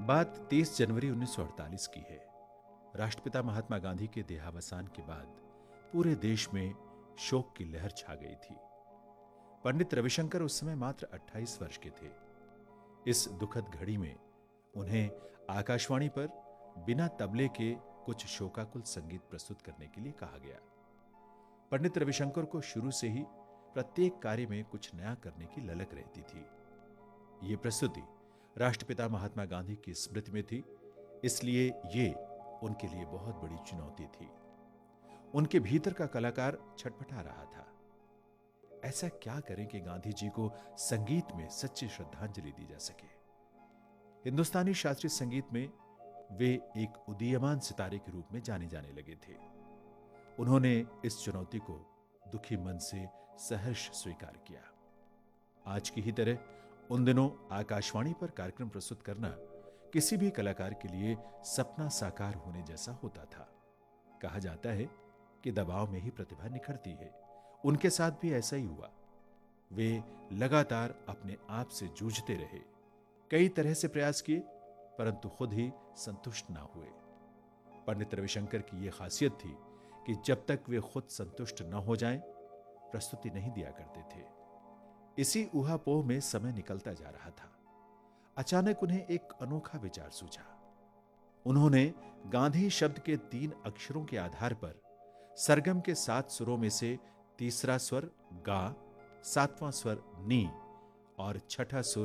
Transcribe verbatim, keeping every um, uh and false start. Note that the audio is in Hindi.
बात तेईस जनवरी उन्नीस सौ अड़तालीस की है। राष्ट्रपिता महात्मा गांधी के देहावसान के बाद पूरे देश में शोक की लहर छा गई थी। पंडित रविशंकर उस समय मात्र अट्ठाईस वर्ष के थे। इस दुखद घड़ी में उन्हें आकाशवाणी पर बिना तबले के कुछ शोकाकुल संगीत प्रस्तुत करने के लिए कहा गया। पंडित रविशंकर को शुरू से ही प्रत्येक कार्य में कुछ नया करने की ललक रहती थी। ये प्रस्तुति राष्ट्रपिता महात्मा गांधी की स्मृति में थी, इसलिए ये उनके लिए बहुत बड़ी चुनौती थी। उनके भीतर का कलाकार छटपटा रहा था। ऐसा क्या करें कि गांधी जी को संगीत में सच्ची श्रद्धांजलि दी जा सके। हिंदुस्तानी शास्त्रीय संगीत में वे एक उदीयमान सितारे के रूप में जाने जाने लगे थे। उन्होंने इस चुनौती को दुखी मन से सहर्ष स्वीकार किया। आज की ही तरह उन दिनों आकाशवाणी पर कार्यक्रम प्रस्तुत करना किसी भी कलाकार के लिए सपना साकार होने जैसा होता था। कहा जाता है कि दबाव में ही प्रतिभा निखरती है। उनके साथ भी ऐसा ही हुआ। वे लगातार अपने आप से जूझते रहे, कई तरह से प्रयास किए, परंतु खुद ही संतुष्ट ना हुए। पंडित रविशंकर की यह खासियत थी कि जब तक वे खुद संतुष्ट न हो जाएं, प्रस्तुति नहीं दिया करते थे। इसी ऊहापोह में समय निकलता जा रहा था। अचानक उन्हें एक अनोखा विचार सूझा। उन्होंने गांधी शब्द के तीन अक्षरों के आधार पर सरगम के सात सुरों में से तीसरा स्वर गा, सातवां स्वर नी और छठा सुर